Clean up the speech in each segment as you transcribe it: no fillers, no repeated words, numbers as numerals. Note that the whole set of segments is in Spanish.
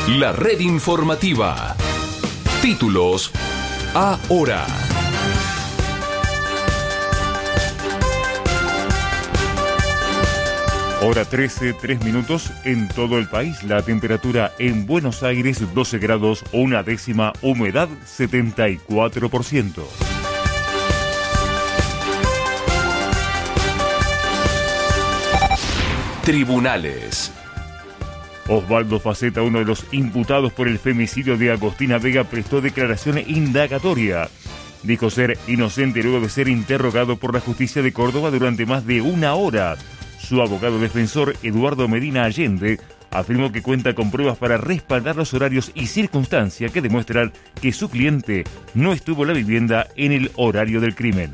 La red informativa. Títulos ahora. Hora 13, 3 minutos en todo el país. La temperatura en Buenos Aires 12 grados, una décima, humedad 74%. Tribunales. Osvaldo Faceta, uno de los imputados por el femicidio de Agostina Vega, prestó declaración indagatoria. Dijo ser inocente luego de ser interrogado por la justicia de Córdoba durante más de una hora. Su abogado defensor, Eduardo Medina Allende, afirmó que cuenta con pruebas para respaldar los horarios y circunstancias que demuestran que su cliente no estuvo en la vivienda en el horario del crimen.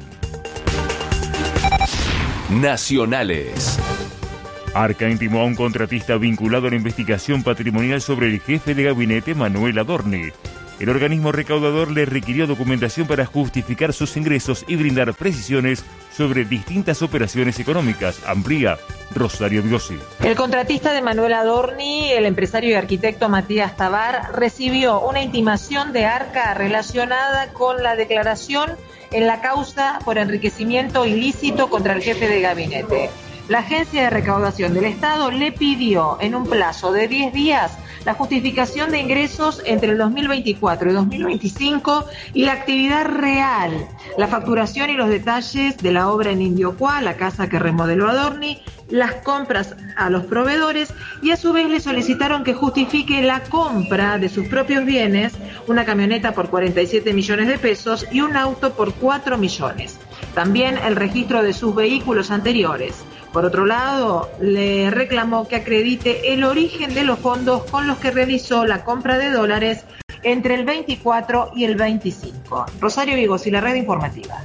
Nacionales. Arca intimó a un contratista vinculado a la investigación patrimonial sobre el jefe de gabinete, Manuel Adorni. El organismo recaudador le requirió documentación para justificar sus ingresos y brindar precisiones sobre distintas operaciones económicas. Amplía Rosario Biossi. El contratista de Manuel Adorni, el empresario y arquitecto Matías Tabar, recibió una intimación de Arca relacionada con la declaración en la causa por enriquecimiento ilícito contra el jefe de gabinete. La Agencia de Recaudación del Estado le pidió en un plazo de 10 días la justificación de ingresos entre el 2024 y 2025 y la actividad real, la facturación y los detalles de la obra en Indiocuá, la casa que remodeló Adorni, las compras a los proveedores, y a su vez le solicitaron que justifique la compra de sus propios bienes, una camioneta por 47 millones de pesos y un auto por 4 millones. También el registro de sus vehículos anteriores. Por otro lado, le reclamó que acredite el origen de los fondos con los que realizó la compra de dólares entre el 24 y el 25. Rosario Vigos y la red informativa.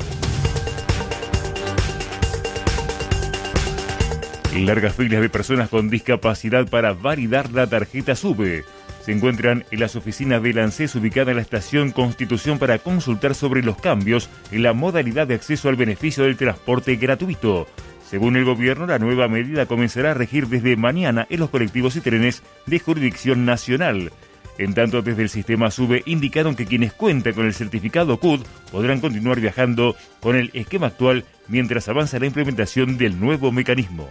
Largas filas de personas con discapacidad para validar la tarjeta SUBE se encuentran en las oficinas del ANSES ubicada en la estación Constitución para consultar sobre los cambios en la modalidad de acceso al beneficio del transporte gratuito. Según el gobierno, la nueva medida comenzará a regir desde mañana en los colectivos y trenes de jurisdicción nacional. En tanto, desde el sistema SUBE indicaron que quienes cuentan con el certificado CUD podrán continuar viajando con el esquema actual mientras avanza la implementación del nuevo mecanismo.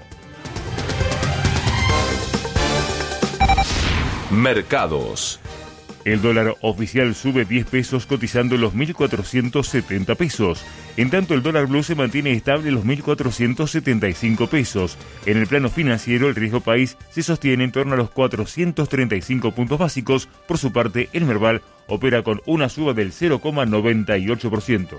Mercados. El dólar oficial sube 10 pesos cotizando los 1.470 pesos. En tanto, el dólar blue se mantiene estable en los 1.475 pesos. En el plano financiero, el riesgo país se sostiene en torno a los 435 puntos básicos. Por su parte, el Merval opera con una suba del 0,98%.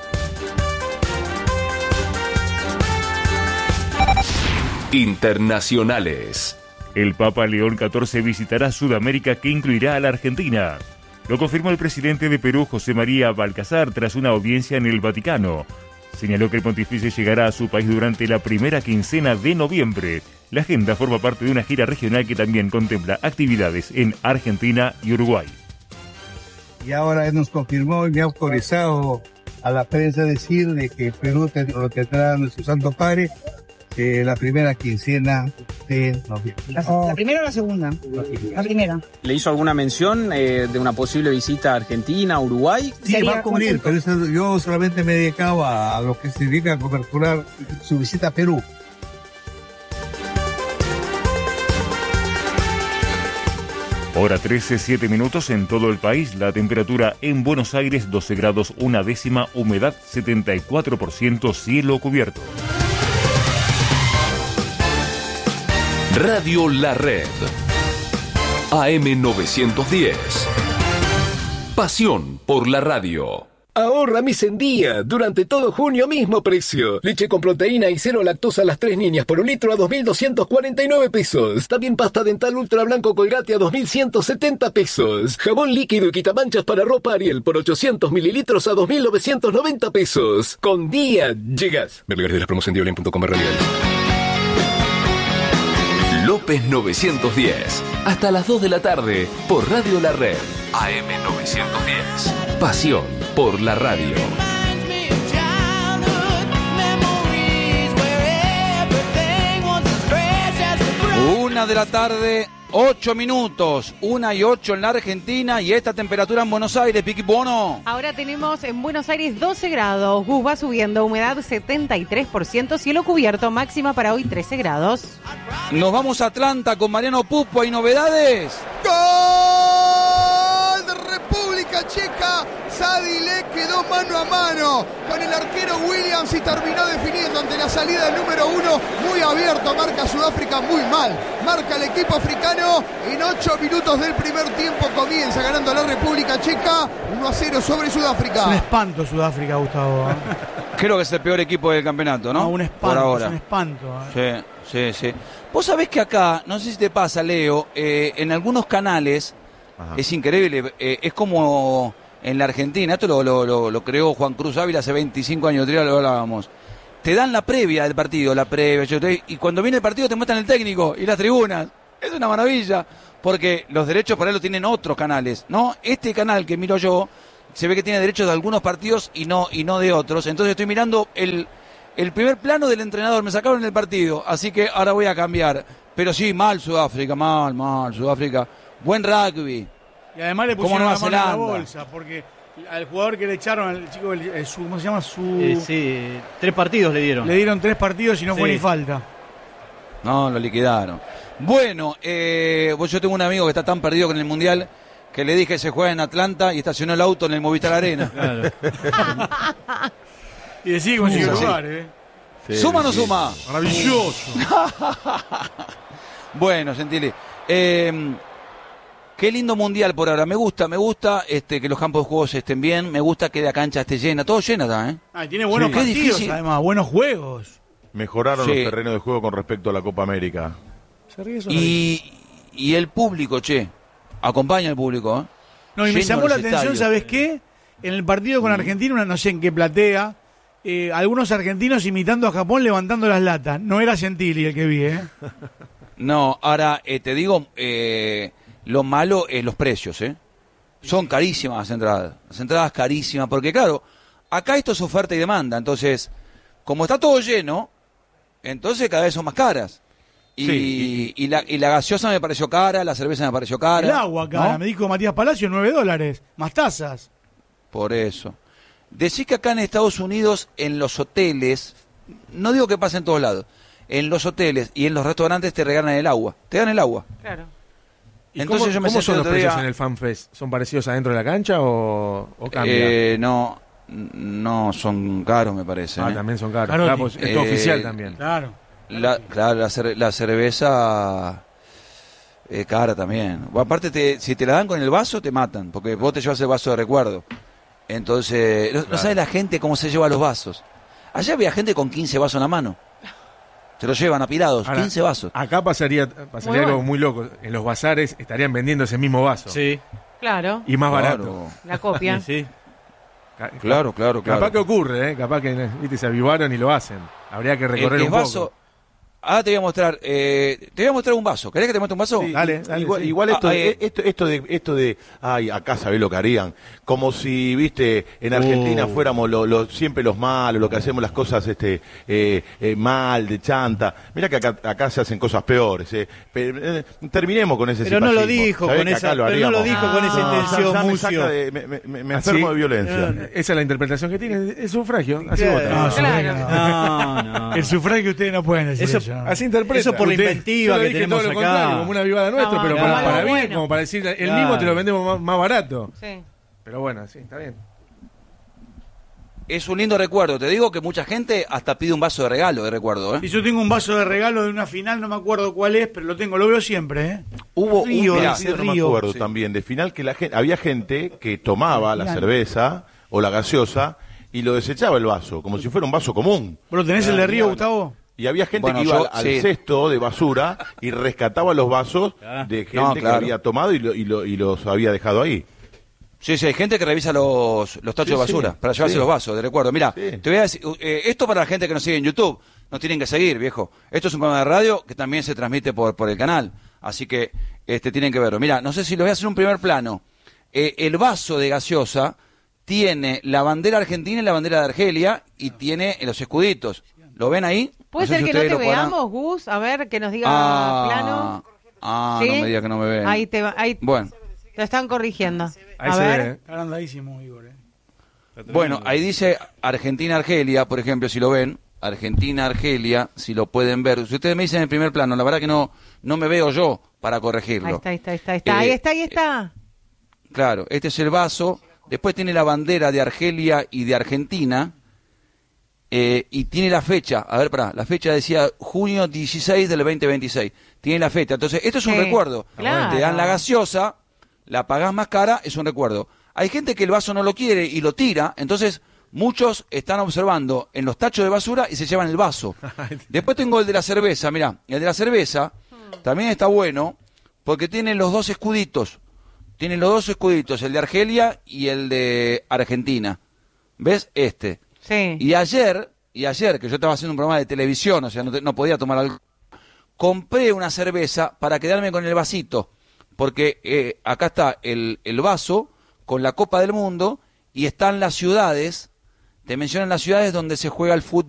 Internacionales. El Papa León XIV visitará Sudamérica, que incluirá a la Argentina. Lo confirmó el presidente de Perú, José María Balcázar, tras una audiencia en el Vaticano. Señaló que el pontífice llegará a su país durante la primera quincena de noviembre. La agenda forma parte de una gira regional que también contempla actividades en Argentina y Uruguay. Y ahora nos confirmó y me ha autorizado a la prensa decir de que Perú lo tendrá nuestro Santo Padre la primera quincena de noviembre. ¿La primera o la segunda? La primera. ¿Le hizo alguna mención de una posible visita a Argentina, Uruguay? Sí, va a cubrir, pero yo solamente me he dedicado a lo que significa a coberturar su visita a Perú. Hora 13, 7 minutos en todo el país. La temperatura en Buenos Aires 12 grados, una décima, humedad 74%, cielo cubierto. Radio La Red. AM 910. Pasión por la radio. Ahorra mis en día. Durante todo junio, mismo precio. Leche con proteína y cero lactosa a las 3 niñas por un litro a 2.249 pesos. También pasta dental ultra blanco Colgate a 2.170 pesos. Jabón líquido y quitamanchas para ropa Ariel por 800 mililitros a 2.990 pesos. Con día llegas. Ver lugares de las promos en diolen.com/real. López 910. Hasta las 2 de la tarde por Radio La Red. AM 910. Pasión por la radio. 1 de la tarde, 8 minutos, 1:08 en la Argentina y esta temperatura en Buenos Aires, Piqui Bono. Ahora tenemos en Buenos Aires 12 grados, Gus va subiendo, humedad 73%, cielo cubierto, máxima para hoy 13 grados. Nos vamos a Atlanta con Mariano Pupo, ¿hay novedades? ¡Gol de República Checa! Sadilek quedó mano a mano con el arquero Williams y terminó definiendo ante la salida del número 1. Muy abierto, marca Sudáfrica muy mal. Marca el equipo africano. En 8 minutos del primer tiempo comienza ganando la República Checa 1-0 sobre Sudáfrica. Es un espanto Sudáfrica, Gustavo. Creo que es el peor equipo del campeonato, ¿no? No, un espanto, por ahora. Es un espanto. Sí. Vos sabés que acá, no sé si te pasa, Leo, en algunos canales, es increíble, es como en la Argentina, esto lo creó Juan Cruz Ávila hace 25 años, lo hablábamos. Te dan la previa del partido, y cuando viene el partido te muestran el técnico y las tribunas. Es una maravilla, porque los derechos para él lo tienen otros canales, ¿no? Este canal que miro yo, se ve que tiene derechos de algunos partidos y no de otros. Entonces estoy mirando el primer plano del entrenador, me sacaron el partido, así que ahora voy a cambiar. Pero sí, mal Sudáfrica, mal Sudáfrica. Buen rugby. Y además le pusieron la mano en la bolsa, porque al jugador que le echaron, al chico, ¿cómo se llama? Sí, 3 partidos le dieron. Le dieron 3 partidos y no fue ni falta. No, lo liquidaron. Bueno, yo tengo un amigo que está tan perdido con el Mundial que le dije que se juega en Atlanta y estacionó el auto en el Movistar Arena. Claro. Y decís consiguió lugar, Sí, ¿suma o no suma? Maravilloso. Bueno, Gentili. Qué lindo mundial por ahora. Me gusta que los campos de juegos estén bien. Me gusta que la cancha esté llena. Todo llena está, ¿eh? Tiene buenos partidos, difícil. Además, buenos juegos. Mejoraron los terrenos de juego con respecto a la Copa América. Y el público, acompaña al público, ¿eh? No, y me llamó la atención, ¿sabes qué? En el partido con Argentina, no sé en qué platea, algunos argentinos imitando a Japón levantando las latas. No era Gentili el que vi, ¿eh? No, ahora te digo, lo malo es los precios, ¿eh? Son carísimas las entradas carísimas, porque claro, acá esto es oferta y demanda, entonces, como está todo lleno, entonces cada vez son más caras. Y la gaseosa me pareció cara, la cerveza me pareció cara. El agua cara, ¿no? Me dijo Matías Palacio, $9, más tasas. Por eso. Decís que acá en Estados Unidos, en los hoteles, no digo que pase en todos lados, en los hoteles y en los restaurantes te regalan el agua. Te dan el agua. Claro. Entonces ¿Cómo son los precios en el FanFest? ¿Son parecidos adentro de la cancha o cambia? No, son caros, me parece. También son caros. Claro, pues, esto oficial también. Claro. La cerveza es cara también. Aparte, si te la dan con el vaso, te matan, porque vos te llevas el vaso de recuerdo. Entonces, no sabe la gente cómo se lleva los vasos. Allá había gente con 15 vasos en la mano. Se los llevan apilados, 15 vasos. Acá pasaría algo muy loco. En los bazares estarían vendiendo ese mismo vaso. Sí. Claro. Y más barato. La copia. Sí. Claro. Capaz que ocurre, capaz que se avivaron y lo hacen. Habría que recorrer un poco. Ahora te voy a mostrar un vaso. ¿Querés que te muestre un vaso? Sí, dale, igual esto de acá sabés lo que harían. Como si, viste, en Argentina fuéramos siempre los malos, lo que hacemos las cosas mal, de chanta. Mirá que acá se hacen cosas peores. Terminemos con ese Pero no lo dijo con esa intención, Mucio. Me enfermo de violencia. Esa es la interpretación que tiene, el sufragio. Así vota. No. El sufragio ustedes no pueden decir eso. Así interpreta. Eso por la inventiva que tenemos acá. Como una vivada nuestra, pero para bien, bueno. Como para decir, el mismo te lo vendemos más barato. Sí. Pero bueno, sí, está bien. Es un lindo recuerdo. Te digo que mucha gente hasta pide un vaso de regalo de recuerdo, ¿eh? Y yo tengo un vaso de regalo de una final, no me acuerdo cuál es, pero lo veo siempre, ¿eh? Hubo no me acuerdo también, de final que había gente que tomaba la cerveza o la gaseosa y lo desechaba el vaso, como si fuera un vaso común. ¿Pero tenés el de Río, Gustavo? Y había gente que iba al cesto de basura y rescataba los vasos de gente que había tomado y los había dejado ahí. Sí, hay gente que revisa los tachos de basura para llevarse los vasos, de recuerdo. Mira, te voy a decir, esto para la gente que nos sigue en YouTube, nos tienen que seguir, viejo. Esto es un programa de radio que también se transmite por el canal, así que tienen que verlo. Mira, no sé si lo voy a hacer un primer plano. El vaso de gaseosa tiene la bandera argentina y la bandera de Argelia y tiene los escuditos. ¿Lo ven ahí? ¿Puede ser que no te veamos, Gus? A ver, que nos diga plano. Ah, ¿Sí? no me digas que no me ven. Ahí bueno. Te están corrigiendo. Ahí a ver. Está agrandadísimo, Igor. Bueno, ahí dice Argentina-Argelia, por ejemplo, si lo ven. Argentina-Argelia, si lo pueden ver. Si ustedes me dicen en el primer plano, la verdad que no me veo yo para corregirlo. Ahí está. Claro, este es el vaso. Después tiene la bandera de Argelia y de Argentina. Y tiene la fecha. A ver, la fecha decía junio 16 del 2026. Tiene la fecha. Entonces, esto es un recuerdo. Claro. Te dan la gaseosa, la pagás más cara, es un recuerdo. Hay gente que el vaso no lo quiere y lo tira, entonces muchos están observando en los tachos de basura y se llevan el vaso. Después tengo el de la cerveza, mirá, el de la cerveza también está bueno porque tiene los dos escuditos. Tiene los dos escuditos, el de Argelia y el de Argentina. ¿Ves? Sí. Y ayer, que yo estaba haciendo un programa de televisión, o sea, no podía tomar algo, compré una cerveza para quedarme con el vasito, porque acá está el vaso con la Copa del Mundo y están las ciudades, te mencionan las ciudades donde se juega el fútbol.